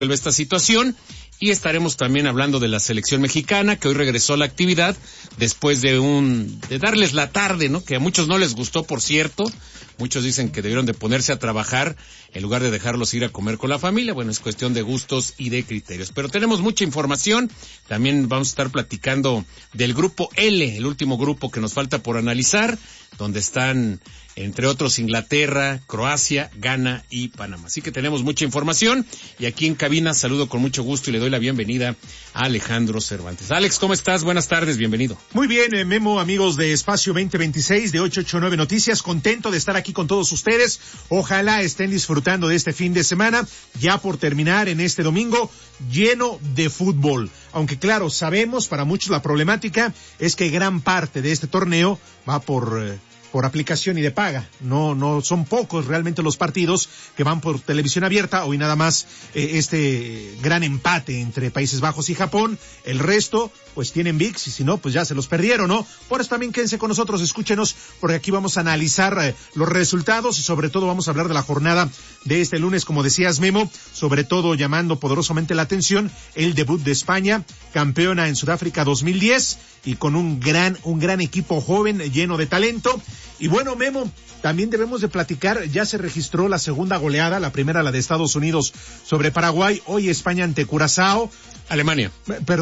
esta situación. Y estaremos también hablando de la selección mexicana, que hoy regresó a la actividad después de darles la tarde, ¿no? Que a muchos no les gustó, por cierto. Muchos dicen que debieron de ponerse a trabajar en lugar de dejarlos ir a comer con la familia. Bueno, es cuestión de gustos y de criterios. Pero tenemos mucha información. También vamos a estar platicando del grupo L, el último grupo que nos falta por analizar, donde están, entre otros, Inglaterra, Croacia, Ghana y Panamá. Así que tenemos mucha información. Y aquí en cabina saludo con mucho gusto y le doy la bienvenida a Alejandro Cervantes. Alex, ¿cómo estás? Buenas tardes, bienvenido. Muy bien, Memo, amigos de Espacio 2026 de 889 Noticias, contento de estar aquí con todos ustedes. Ojalá estén disfrutando de este fin de semana, ya por terminar en este domingo, lleno de fútbol. Aunque claro, sabemos, para muchos la problemática es que gran parte de este torneo va por aplicación y de paga. No son pocos realmente los partidos que van por televisión abierta. Hoy nada más este gran empate entre Países Bajos y Japón. El resto, pues tienen ViX, y si no, pues ya se los perdieron, ¿no? Por eso también quédense con nosotros, escúchenos, porque aquí vamos a analizar los resultados y sobre todo vamos a hablar de la jornada de este lunes, como decías, Memo, sobre todo llamando poderosamente la atención el debut de España, campeona en Sudáfrica 2010, y con un gran equipo joven lleno de talento. Y bueno, Memo, también debemos de platicar, ya se registró la segunda goleada, la primera la de Estados Unidos sobre Paraguay, hoy España ante Curazao. Alemania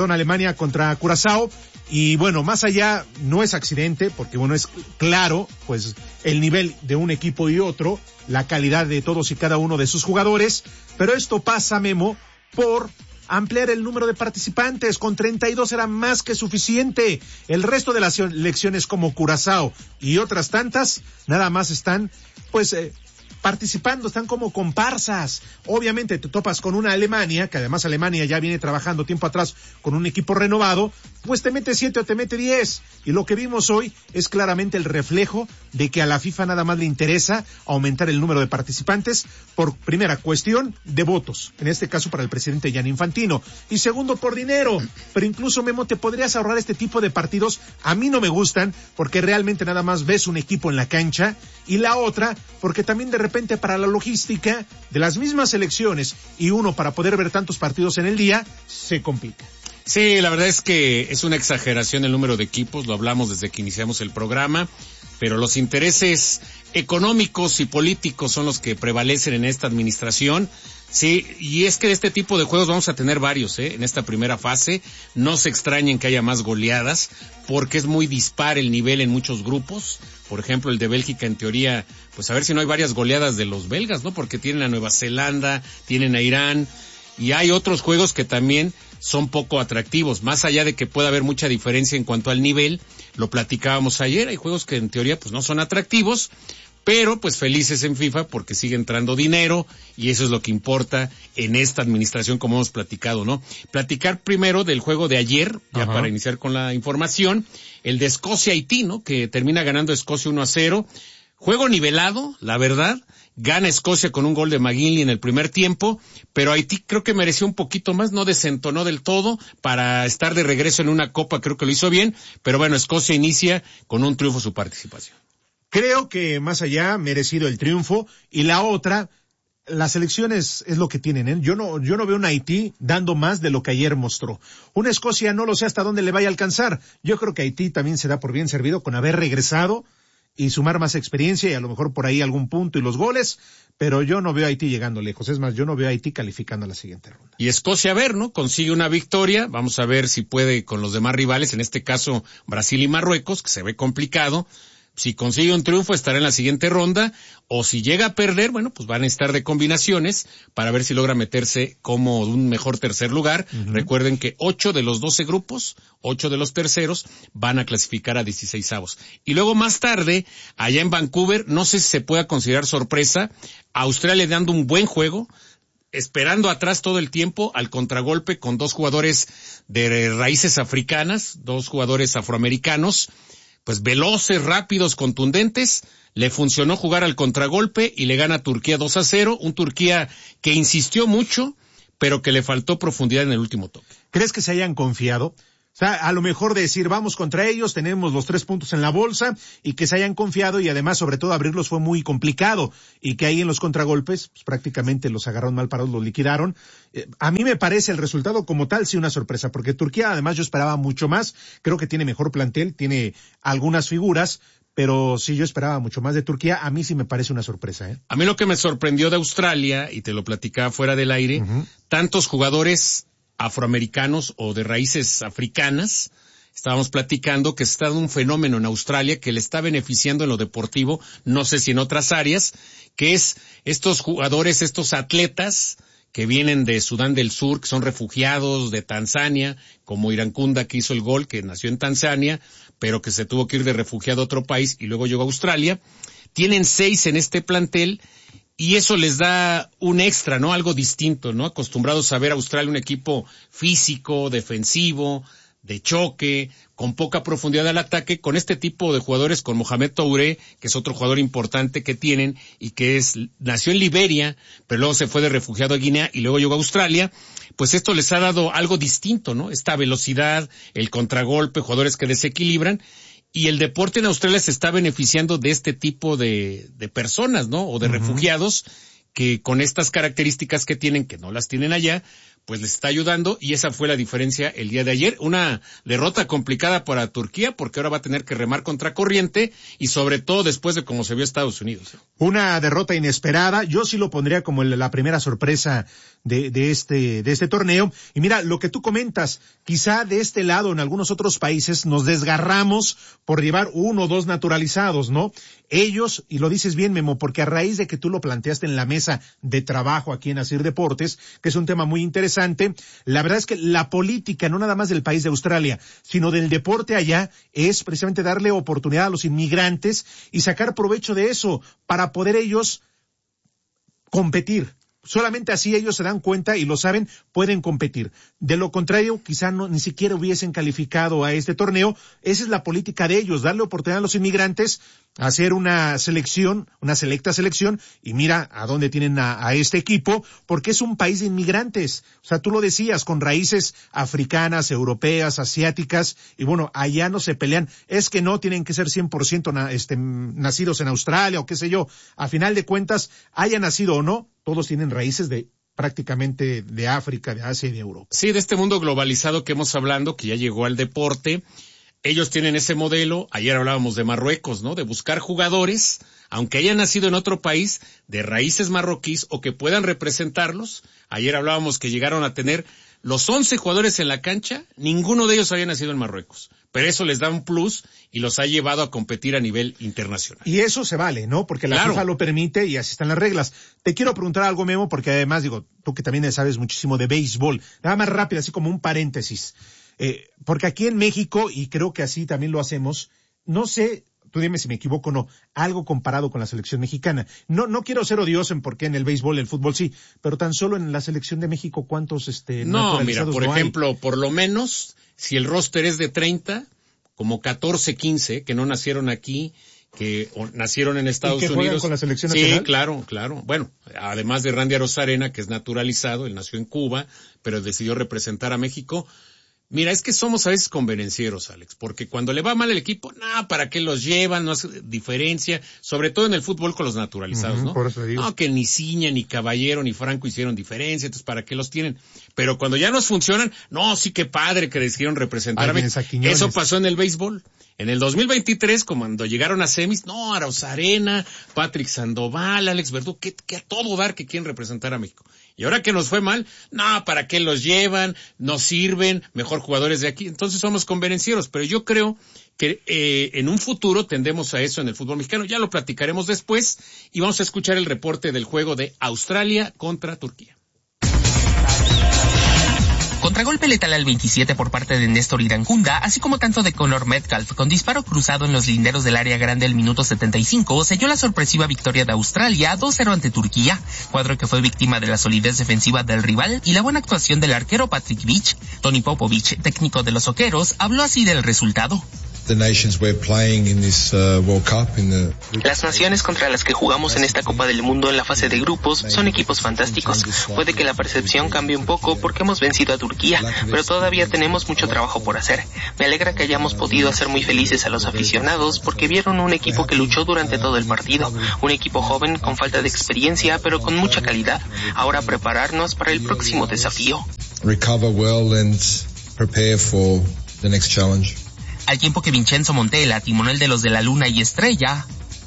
contra Curazao. Y bueno, más allá, no es accidente, porque bueno, es claro, pues, el nivel de un equipo y otro, la calidad de todos y cada uno de sus jugadores, pero esto pasa, Memo, por ampliar el número de participantes. Con 32 era más que suficiente. El resto de las selecciones como Curazao y otras tantas, nada más están, pues, participando, están como comparsas. Obviamente te topas con una Alemania, que además Alemania ya viene trabajando tiempo atrás con un equipo renovado, pues te mete 7 o te mete 10. Y lo que vimos hoy es claramente el reflejo de que a la FIFA nada más le interesa aumentar el número de participantes por primera cuestión de votos, en este caso para el presidente Gianni Infantino, y segundo por dinero. Pero incluso, Memo, te podrías ahorrar este tipo de partidos. A mí no me gustan porque realmente nada más ves un equipo en la cancha, y la otra porque también de repente para la logística de las mismas selecciones y uno para poder ver tantos partidos en el día se complica. Sí, la verdad es que es una exageración el número de equipos, lo hablamos desde que iniciamos el programa, pero los intereses económicos y políticos son los que prevalecen en esta administración. Sí, y es que de este tipo de juegos vamos a tener varios, en esta primera fase. No se extrañen que haya más goleadas, porque es muy dispar el nivel en muchos grupos. Por ejemplo, el de Bélgica, en teoría, pues a ver si no hay varias goleadas de los belgas, ¿no? Porque tienen a Nueva Zelanda, tienen a Irán, y hay otros juegos que también son poco atractivos, más allá de que pueda haber mucha diferencia en cuanto al nivel. Lo platicábamos ayer, hay juegos que en teoría pues no son atractivos, pero pues felices en FIFA porque sigue entrando dinero y eso es lo que importa en esta administración, como hemos platicado, ¿no? Platicar primero del juego de ayer, ya para iniciar con la información, el de Escocia-Haití, ¿no? Que termina ganando Escocia 1-0. Juego nivelado, la verdad. Gana Escocia con un gol de McGinley en el primer tiempo, pero Haití creo que mereció un poquito más, no desentonó del todo para estar de regreso en una copa, creo que lo hizo bien, pero bueno, Escocia inicia con un triunfo su participación. Creo que más allá merecido el triunfo, y la otra, las elecciones es lo que tienen, ¿eh? Yo no veo un Haití dando más de lo que ayer mostró. Una Escocia no lo sé hasta dónde le vaya a alcanzar. Yo creo que Haití también se da por bien servido con haber regresado y sumar más experiencia y a lo mejor por ahí algún punto y los goles, pero yo no veo a Haití llegando lejos. Es más, yo no veo a Haití calificando a la siguiente ronda. Y Escocia, a ver, ¿no? Consigue una victoria, vamos a ver si puede con los demás rivales, en este caso Brasil y Marruecos, que se ve complicado. Si consigue un triunfo estará en la siguiente ronda, o si llega a perder, bueno, pues van a estar de combinaciones para ver si logra meterse como un mejor tercer lugar. Recuerden que 8 de los 12 grupos, 8 de los terceros, van a clasificar a 16avos. Y luego más tarde, allá en Vancouver, no sé si se pueda considerar sorpresa, Australia dando un buen juego, esperando atrás todo el tiempo al contragolpe con 2 jugadores de raíces africanas, 2 jugadores afroamericanos, pues veloces, rápidos, contundentes. Le funcionó jugar al contragolpe y le gana a Turquía 2-0, un Turquía que insistió mucho, pero que le faltó profundidad en el último toque. ¿Crees que se hayan confiado? sea, a lo mejor decir, vamos contra ellos, tenemos los 3 puntos en la bolsa, y que se hayan confiado, y además, sobre todo, abrirlos fue muy complicado, y que ahí en los contragolpes, pues prácticamente los agarraron mal parados, los liquidaron. A mí me parece el resultado como tal sí una sorpresa, porque Turquía, además, yo esperaba mucho más, creo que tiene mejor plantel, tiene algunas figuras, pero sí yo esperaba mucho más de Turquía. A mí sí me parece una sorpresa, ¿eh? A mí lo que me sorprendió de Australia, y te lo platicaba fuera del aire, tantos jugadores afroamericanos o de raíces africanas, estábamos platicando que está dando un fenómeno en Australia que le está beneficiando en lo deportivo, no sé si en otras áreas, que es estos jugadores, estos atletas que vienen de Sudán del Sur, que son refugiados de Tanzania, como Irankunda, que hizo el gol, que nació en Tanzania, pero que se tuvo que ir de refugiado a otro país y luego llegó a Australia. Tienen 6 en este plantel y eso les da un extra, ¿no? Algo distinto, ¿no? Acostumbrados a ver a Australia un equipo físico, defensivo, de choque, con poca profundidad al ataque, con este tipo de jugadores, con Mohamed Touré, que es otro jugador importante que tienen, y que nació en Liberia, pero luego se fue de refugiado a Guinea y luego llegó a Australia, pues esto les ha dado algo distinto, ¿no? Esta velocidad, el contragolpe, jugadores que desequilibran, y el deporte en Australia se está beneficiando de este tipo de personas, ¿no? O de refugiados, que con estas características que tienen, que no las tienen allá, pues les está ayudando, y esa fue la diferencia el día de ayer. Una derrota complicada para Turquía, porque ahora va a tener que remar contra corriente, y sobre todo después de cómo se vio Estados Unidos. Una derrota inesperada, yo sí lo pondría como la primera sorpresa de este torneo. Y mira, lo que tú comentas, quizá de este lado en algunos otros países nos desgarramos por llevar 1 o 2 naturalizados, ¿no? Ellos, y lo dices bien, Memo, porque a raíz de que tú lo planteaste en la mesa de trabajo aquí en Asir Deportes, que es un tema muy interesante, la verdad es que la política, no nada más del país de Australia, sino del deporte allá, es precisamente darle oportunidad a los inmigrantes y sacar provecho de eso para poder ellos competir. Solamente así ellos se dan cuenta y lo saben, pueden competir. De lo contrario, quizá ni siquiera hubiesen calificado a este torneo. Esa es la política de ellos, darle oportunidad a los inmigrantes, hacer una selección, una selecta selección, y mira a dónde tienen a este equipo, porque es un país de inmigrantes. O sea, tú lo decías, con raíces africanas, europeas, asiáticas, y bueno, allá no se pelean. Es que no tienen que ser 100% nacidos en Australia o qué sé yo. A final de cuentas, haya nacido o no, todos tienen raíces de prácticamente de África, de Asia y de Europa. Sí, de este mundo globalizado que hemos hablado, que ya llegó al deporte. Ellos tienen ese modelo. Ayer hablábamos de Marruecos, ¿no? De buscar jugadores, aunque hayan nacido en otro país, de raíces marroquíes o que puedan representarlos. Ayer hablábamos que llegaron a tener los 11 jugadores en la cancha, ninguno de ellos había nacido en Marruecos. Pero eso les da un plus y los ha llevado a competir a nivel internacional. Y eso se vale, ¿no? Porque la FIFA lo permite y así están las reglas. Te quiero preguntar algo, Memo, porque además, digo, tú que también sabes muchísimo de béisbol, nada más rápido, así como un paréntesis. Porque aquí en México, y creo que así también lo hacemos, no sé, tú dime si me equivoco o no, algo comparado con la selección mexicana. No quiero ser odioso en por qué en el béisbol, el fútbol sí, pero tan solo en la selección de México, ¿cuántos No, mira, por ejemplo, por lo menos, si el roster es de 30, como 14, 15, que no nacieron aquí, que nacieron en Estados Unidos. ¿Juegan con la selección nacional? Sí, claro. Bueno, además de Randy Arozarena, que es naturalizado, él nació en Cuba, pero decidió representar a México. Mira, es que somos a veces convenencieros, Alex, porque cuando le va mal el equipo, ¿para qué los llevan? No hace diferencia, sobre todo en el fútbol con los naturalizados, ¿no? Por eso digo. No, que ni Ciña, ni Caballero, ni Franco hicieron diferencia, entonces ¿para qué los tienen? Pero cuando ya nos funcionan, no, sí que padre que decidieron representar a México. Eso pasó en el béisbol. En el 2023, cuando llegaron a semis, no, Arozarena, Patrick Sandoval, Alex Verdú, que a todo dar que quieren representar a México. Y ahora que nos fue mal, ¿para qué los llevan? No sirven, mejor jugadores de aquí. Entonces somos convenencieros, pero yo creo que en un futuro tendemos a eso en el fútbol mexicano. Ya lo platicaremos después y vamos a escuchar el reporte del juego de Australia contra Turquía. Contragolpe letal al 27 por parte de Néstor Irankunda, así como tanto de Connor Metcalf, con disparo cruzado en los linderos del área grande al minuto 75, selló la sorpresiva victoria de Australia 2-0 ante Turquía, cuadro que fue víctima de la solidez defensiva del rival y la buena actuación del arquero Patrick Vich. Tony Popovich, técnico de los Oqueros, habló así del resultado. Las naciones contra las que jugamos en esta Copa del Mundo en la fase de grupos son equipos fantásticos. Puede que la percepción cambie un poco porque hemos vencido a Turquía, pero todavía tenemos mucho trabajo por hacer. Me alegra que hayamos podido hacer muy felices a los aficionados porque vieron un equipo que luchó durante todo el partido, un equipo joven con falta de experiencia pero con mucha calidad. Ahora prepararnos para el próximo desafío. Recover well and prepare for the next challenge. Al tiempo que Vincenzo Montella, timonel de los de la Luna y Estrella,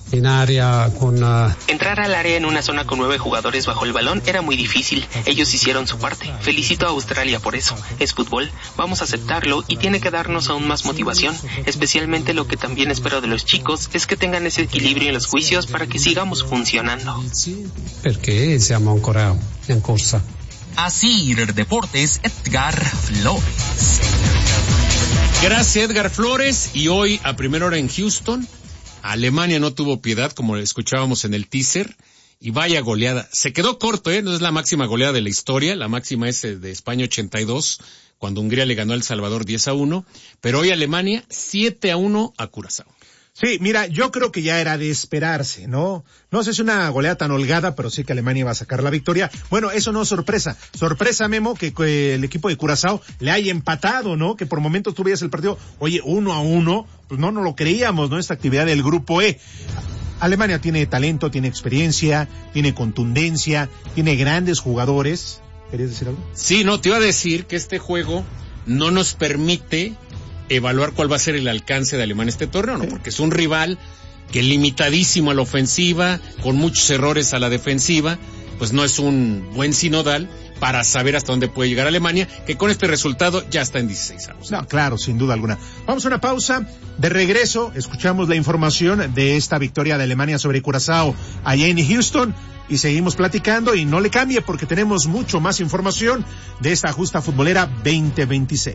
entrar al área en una zona con 9 jugadores bajo el balón era muy difícil. Ellos hicieron su parte. Felicito a Australia por eso. Es fútbol, vamos a aceptarlo y tiene que darnos aún más motivación. Especialmente lo que también espero de los chicos es que tengan ese equilibrio en los juicios para que sigamos funcionando. Perché siamo ancora in corsa. Así, Deportes, Edgar Flores. Gracias, Edgar Flores. Y hoy, a primera hora en Houston, Alemania no tuvo piedad, como escuchábamos en el teaser, y vaya goleada. Se quedó corto, no es la máxima goleada de la historia, la máxima es de España 82, cuando Hungría le ganó a El Salvador 10-1, pero hoy Alemania 7-1 a Curazao. Sí, mira, yo creo que ya era de esperarse, ¿no? No sé si una goleada tan holgada, pero sí que Alemania va a sacar la victoria. Bueno, eso no es sorpresa. Sorpresa, Memo, que el equipo de Curazao le haya empatado, ¿no? Que por momentos tú veías el partido, oye, 1-1, pues no lo creíamos, ¿no? Esta actividad del Grupo E. Alemania tiene talento, tiene experiencia, tiene contundencia, tiene grandes jugadores. ¿Querías decir algo? Sí, no, te iba a decir que este juego no nos permite evaluar cuál va a ser el alcance de Alemania este torneo, ¿no? Porque es un rival que limitadísimo a la ofensiva, con muchos errores a la defensiva, pues no es un buen sinodal para saber hasta dónde puede llegar Alemania, que con este resultado ya está en 16avos. No, claro, sin duda alguna. Vamos a una pausa. De regreso, escuchamos la información de esta victoria de Alemania sobre Curazao allá en Houston y seguimos platicando y no le cambie porque tenemos mucho más información de esta justa futbolera 2026.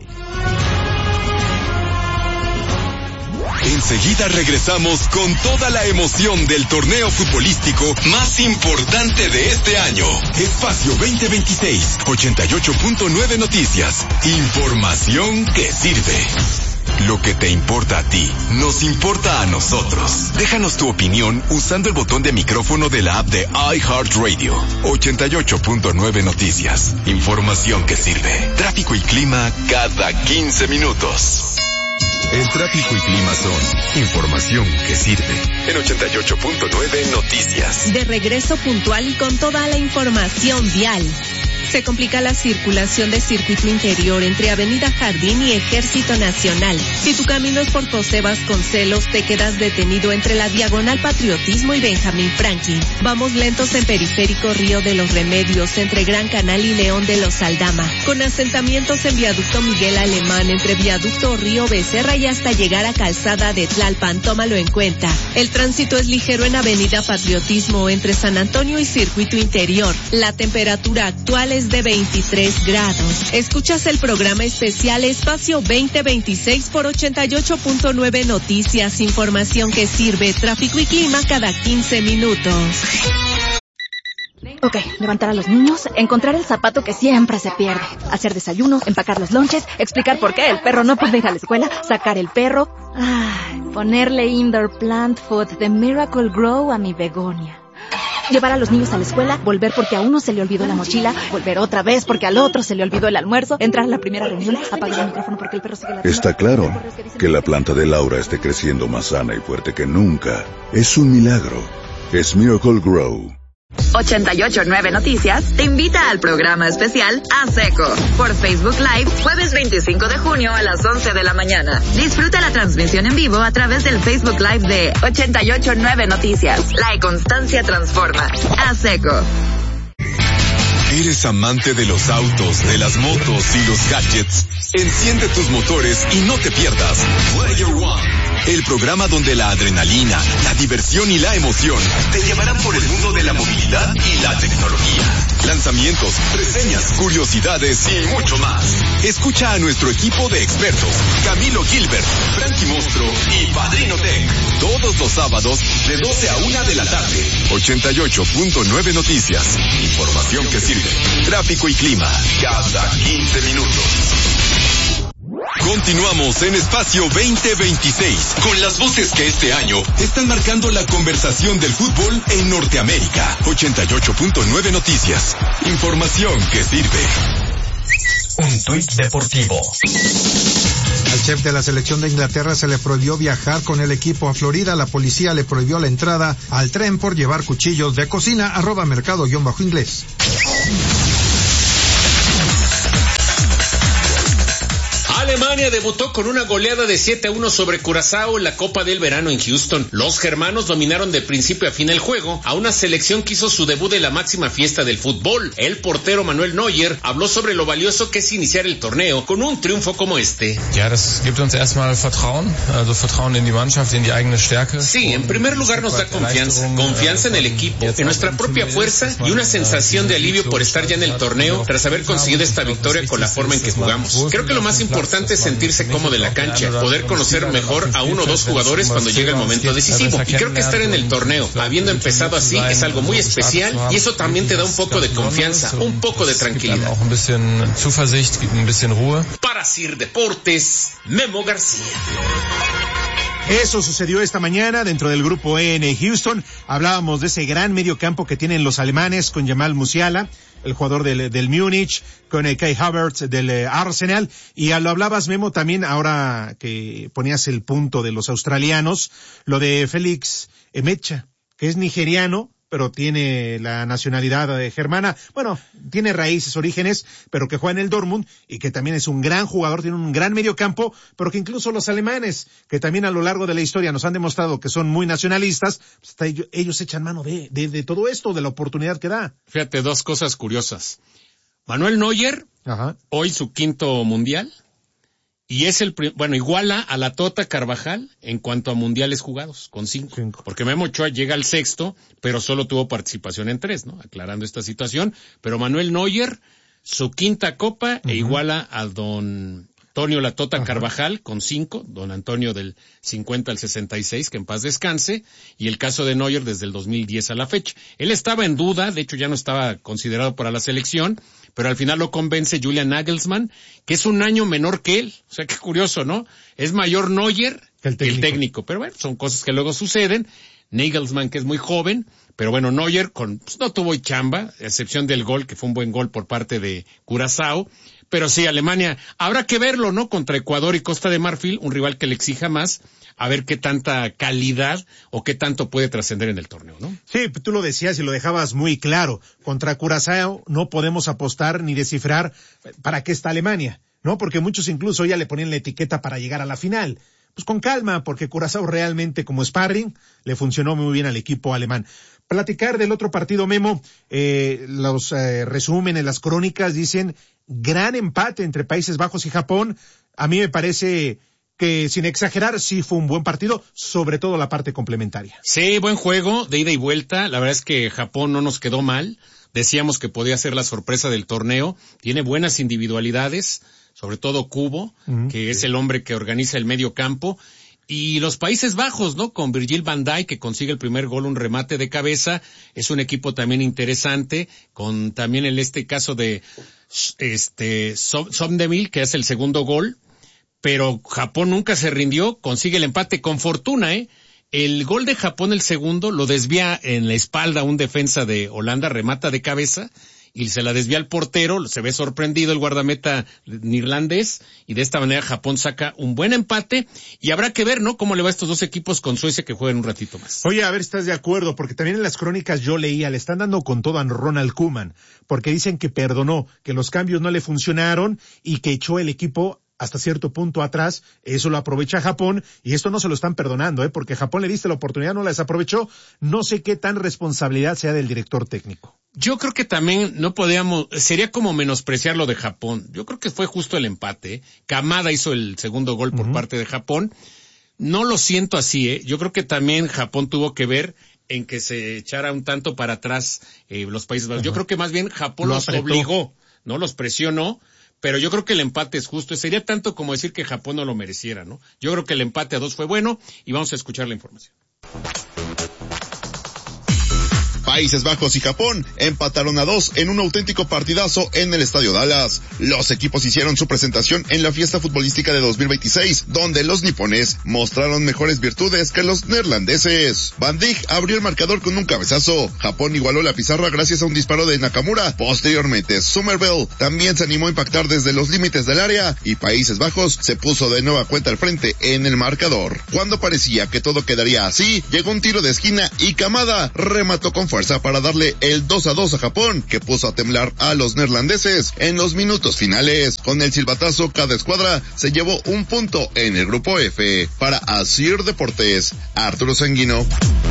Enseguida regresamos con toda la emoción del torneo futbolístico más importante de este año. Espacio 2026, 88.9 Noticias. Información que sirve. Lo que te importa a ti, nos importa a nosotros. Déjanos tu opinión usando el botón de micrófono de la app de iHeartRadio. 88.9 Noticias. Información que sirve. Tráfico y clima cada 15 minutos. El tráfico y clima son información que sirve. En 88.9 Noticias. De regreso puntual y con toda la información vial. Se complica la circulación de circuito interior entre Avenida Jardín y Ejército Nacional. Si tu camino es por José Vasconcelos, te quedas detenido entre la Diagonal Patriotismo y Benjamín Franklin. Vamos lentos en Periférico Río de los Remedios, entre Gran Canal y León de los Aldama. Con asentamientos en Viaducto Miguel Alemán, entre Viaducto Río Becerra y hasta llegar a Calzada de Tlalpan. Tómalo en cuenta. El tránsito es ligero en Avenida Patriotismo, entre San Antonio y Circuito Interior. La temperatura actual es de 23 grados. Escuchas el programa especial Espacio 2026 por 88.9 Noticias, información que sirve, tráfico y clima cada 15 minutos. Ok, levantar a los niños, encontrar el zapato que siempre se pierde, hacer desayuno, empacar los lonches, explicar por qué el perro no puede ir a la escuela, sacar el perro, ponerle indoor plant food de Miracle Grow a mi begonia. Llevar a los niños a la escuela, volver porque a uno se le olvidó la mochila, volver otra vez porque al otro se le olvidó el almuerzo, entrar a la primera reunión, apagar el micrófono porque el perro sigue la... Está claro que la planta de Laura esté creciendo más sana y fuerte que nunca. Es un milagro. Es Miracle Grow. 88.9 Noticias te invita al programa especial A Seco por Facebook Live jueves 25 de junio a las 11 de la mañana. Disfruta la transmisión en vivo a través del Facebook Live de 88.9 Noticias. La constancia transforma. A Seco. ¿Eres amante de los autos, de las motos y los gadgets? Enciende tus motores y no te pierdas Player One, el programa donde la adrenalina, la diversión y la emoción te llevarán por el mundo de la movilidad y la tecnología. Lanzamientos, reseñas, curiosidades y mucho más. Escucha a nuestro equipo de expertos, Camilo Gilbert, Frankie Monstro y Padrino Tech, todos los sábados de 12 a 1 de la tarde. 88.9 Noticias. Información que sirve. Tráfico y clima cada 15 minutos. Continuamos en Espacio 2026 con las voces que este año están marcando la conversación del fútbol en Norteamérica. 88.9 Noticias. Información que sirve. Un tuit deportivo. Al chef de la selección de Inglaterra se le prohibió viajar con el equipo a Florida. La policía le prohibió la entrada al tren por llevar cuchillos de cocina. @mercado_inglés. Alemania debutó con una goleada de 7-1 sobre Curazao en la Copa del Verano en Houston. Los germanos dominaron de principio a fin el juego a una selección que hizo su debut en la máxima fiesta del fútbol. El portero Manuel Neuer habló sobre lo valioso que es iniciar el torneo con un triunfo como este. Ja, das gibt uns erstmal Vertrauen, also Vertrauen in die Mannschaft, in die eigene Stärke. Sí, en primer lugar nos da confianza en el equipo, en nuestra propia fuerza y una sensación de alivio por estar ya en el torneo tras haber conseguido esta victoria con la forma en que jugamos. Creo que lo más importante es sentirse cómodo en la cancha, poder conocer mejor a uno o dos jugadores cuando llega el momento decisivo. Y creo que estar en el torneo, habiendo empezado así, es algo muy especial y eso también te da un poco de confianza, un poco de tranquilidad. Para Sir Deportes, Memo García. Eso sucedió esta mañana dentro del grupo E en Houston. Hablábamos de ese gran mediocampo que tienen los alemanes con Jamal Musiala, el jugador del Múnich, con Kai Havertz del Arsenal, y lo hablabas, Memo, también ahora que ponías el punto de los australianos, lo de Félix Emecha, que es nigeriano, pero tiene la nacionalidad germana, bueno, tiene raíces, orígenes, pero que juega en el Dortmund y que también es un gran jugador, tiene un gran mediocampo, pero que incluso los alemanes, que también a lo largo de la historia nos han demostrado que son muy nacionalistas, pues ellos echan mano de todo esto, de la oportunidad que da. Fíjate, dos cosas curiosas. Manuel Neuer, hoy su 5º mundial, y es iguala a la Tota Carvajal en cuanto a mundiales jugados, con 5. Porque Memo Ochoa llega al 6º, pero solo tuvo participación en 3, ¿no? Aclarando esta situación. Pero Manuel Neuer, su 5ª copa, e iguala a don Antonio La Tota Carvajal con 5, don Antonio del 50 al 66, que en paz descanse, y el caso de Neuer desde el 2010 a la fecha. Él estaba en duda, de hecho ya no estaba considerado para la selección, pero al final lo convence Julian Nagelsmann, que es un año menor que él. O sea, qué curioso, ¿no? Es mayor Neuer que el técnico. Pero bueno, son cosas que luego suceden. Nagelsmann, que es muy joven, pero bueno, Neuer no tuvo chamba, a excepción del gol, que fue un buen gol por parte de Curazao. Pero sí, Alemania, habrá que verlo, ¿no? Contra Ecuador y Costa de Marfil, un rival que le exija más, a ver qué tanta calidad o qué tanto puede trascender en el torneo, ¿no? Sí, tú lo decías y lo dejabas muy claro. Contra Curazao no podemos apostar ni descifrar para qué está Alemania, ¿no? Porque muchos incluso ya le ponían la etiqueta para llegar a la final. Pues con calma, porque Curazao realmente como sparring le funcionó muy bien al equipo alemán. Platicar del otro partido, Memo, los resúmenes, las crónicas dicen gran empate entre Países Bajos y Japón. A mí me parece que, sin exagerar, sí fue un buen partido, sobre todo la parte complementaria. Sí, buen juego, de ida y vuelta. La verdad es que Japón no nos quedó mal. Decíamos que podía ser la sorpresa del torneo. Tiene buenas individualidades, sobre todo Kubo, que es el hombre que organiza el medio campo. Y los Países Bajos, ¿no? Con Virgil van Dijk, que consigue el primer gol, un remate de cabeza. Es un equipo también interesante, con también en este caso de Somdemil, que es el segundo gol. Pero Japón nunca se rindió, consigue el empate con fortuna, ¿eh? El gol de Japón, el segundo, lo desvía en la espalda un defensa de Holanda, remata de cabeza, y se la desvía al portero, se ve sorprendido el guardameta neerlandés, y de esta manera Japón saca un buen empate, y habrá que ver, ¿no?, cómo le va a estos dos equipos con Suecia que juegan un ratito más. Oye, a ver si estás de acuerdo, porque también en las crónicas yo leía, le están dando con todo a Ronald Koeman, porque dicen que perdonó, que los cambios no le funcionaron, y que echó el equipo hasta cierto punto atrás. Eso lo aprovecha Japón, y esto no se lo están perdonando, porque Japón le diste la oportunidad, no la desaprovechó. No sé qué tan responsabilidad sea del director técnico. Yo creo que también sería como menospreciar lo de Japón. Yo creo que fue justo el empate. Kamada hizo el segundo gol por parte de Japón. No lo siento así, Yo creo que también Japón tuvo que ver en que se echara un tanto para atrás los Países Bajos. Yo creo que más bien Japón los obligó, ¿no? Los presionó. Pero yo creo que el empate es justo. Sería tanto como decir que Japón no lo mereciera, ¿no? Yo creo que el empate a 2 fue bueno, y vamos a escuchar la información. Países Bajos y Japón empataron a 2 en un auténtico partidazo en el Estadio Dallas. Los equipos hicieron su presentación en la fiesta futbolística de 2026, donde los nipones mostraron mejores virtudes que los neerlandeses. Van Dijk abrió el marcador con un cabezazo. Japón igualó la pizarra gracias a un disparo de Nakamura. Posteriormente, Somerville también se animó a impactar desde los límites del área y Países Bajos se puso de nueva cuenta al frente en el marcador. Cuando parecía que todo quedaría así, llegó un tiro de esquina y Kamada remató con fuerza para darle el 2-2 a Japón, que puso a temblar a los neerlandeses en los minutos finales. Con el silbatazo, cada escuadra se llevó un punto en el grupo F. Para Asir Deportes, Arturo Sanguino.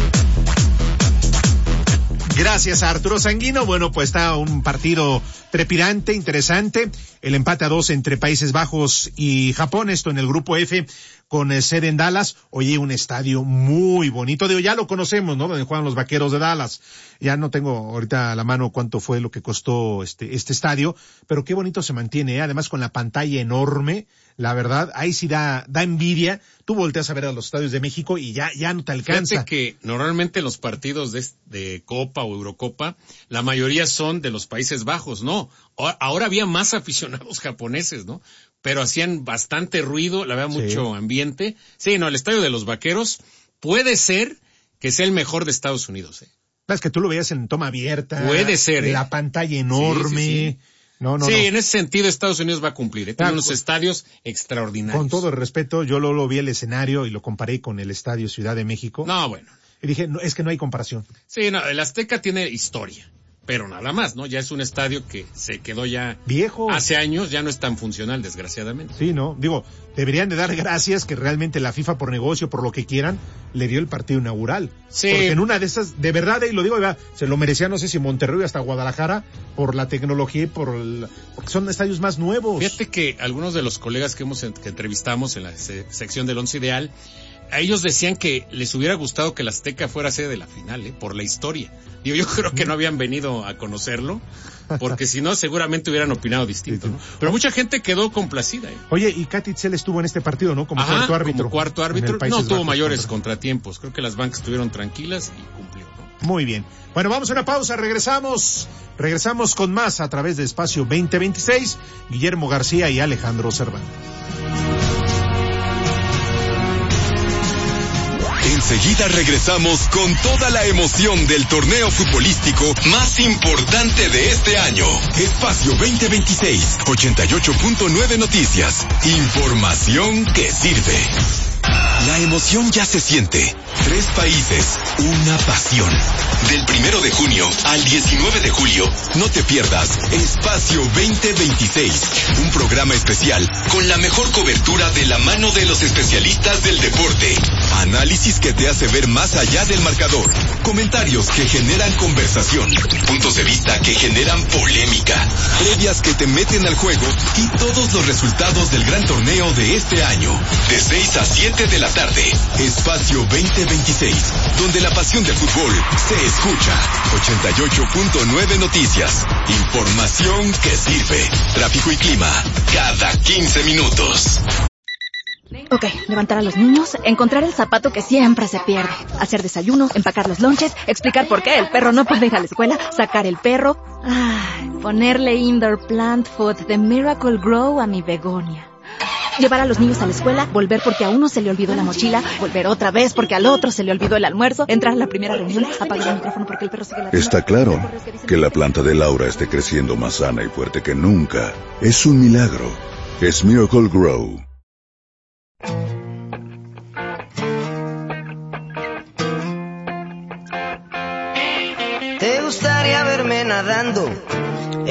Gracias a Arturo Sanguino. Bueno, pues está un partido trepidante, interesante. El empate a 2 entre Países Bajos y Japón, esto en el grupo F, con sede en Dallas. Oye, un estadio muy bonito. Digo, ya lo conocemos, ¿no? Donde juegan los Vaqueros de Dallas. Ya no tengo ahorita a la mano cuánto fue lo que costó este estadio, pero qué bonito se mantiene, ¿eh? Además con la pantalla enorme. La verdad, ahí sí da envidia. Tú volteas a ver a los estadios de México y ya no te alcanza. Fíjate que normalmente los partidos de Copa o Eurocopa, la mayoría son de los Países Bajos, ¿no? Ahora había más aficionados japoneses, ¿no? Pero hacían bastante ruido, la verdad, mucho ambiente. Sí, no, el estadio de los Vaqueros puede ser que sea el mejor de Estados Unidos, ¿eh? Es que tú lo veías en toma abierta. Puede ser, la pantalla enorme. Sí. No. En ese sentido Estados Unidos va a cumplir, tiene unos estadios extraordinarios. Con todo el respeto, yo lo vi el escenario y lo comparé con el estadio Ciudad de México. No, bueno. Y dije, no, es que no hay comparación. Sí, no, el Azteca tiene historia, pero nada más, ¿no? Ya es un estadio que se quedó ya viejo. Hace años, ya no es tan funcional, desgraciadamente. Sí, ¿no? Digo, deberían de dar gracias que realmente la FIFA por negocio, por lo que quieran, le dio el partido inaugural. Sí. Porque en una de esas, de verdad, y lo digo, se lo merecía, no sé si Monterrey hasta Guadalajara, por la tecnología y porque son estadios más nuevos. Fíjate que algunos de los colegas que entrevistamos en la sección del Once Ideal, a ellos decían que les hubiera gustado que el Azteca fuera sede de la final, por la historia. Yo creo que no habían venido a conocerlo, porque si no, seguramente hubieran opinado distinto, ¿no? Pero mucha gente quedó complacida, Oye, y Katy Tzell estuvo en este partido, ¿no? Como cuarto árbitro. Como cuarto árbitro. No tuvo mayores contratiempos. Creo que las bancas estuvieron tranquilas y cumplió, ¿no? Muy bien. Bueno, vamos a una pausa, regresamos con más a través de Espacio 2026, Guillermo García y Alejandro Cervantes. Enseguida regresamos con toda la emoción del torneo futbolístico más importante de este año. Espacio 2026, 88.9 Noticias. Información que sirve. La emoción ya se siente. 3 países, una pasión. Del 1 de junio al 19 de julio, no te pierdas Espacio 2026, un programa especial con la mejor cobertura de la mano de los especialistas del deporte. Análisis que te hace ver más allá del marcador. Comentarios que generan conversación. Puntos de vista que generan polémica. Previas que te meten al juego y todos los resultados del gran torneo de este año. De 6 a 7 de la tarde. Espacio 2026, donde la pasión del fútbol se escucha. 88.9 Noticias. Información que sirve. Tráfico y clima cada 15 minutos. Ok, levantar a los niños, encontrar el zapato que siempre se pierde, hacer desayuno, empacar los lonches, explicar por qué el perro no puede ir a la escuela, sacar el perro, ponerle indoor plant food de Miracle Grow a mi begonia. Llevar a los niños a la escuela, volver porque a uno se le olvidó la mochila, volver otra vez porque al otro se le olvidó el almuerzo, entrar a la primera reunión, apagar el micrófono porque el perro sigue la... Está claro que la planta de Laura esté creciendo más sana y fuerte que nunca. Es un milagro. Es Miracle Grow. ¿Te gustaría verme nadando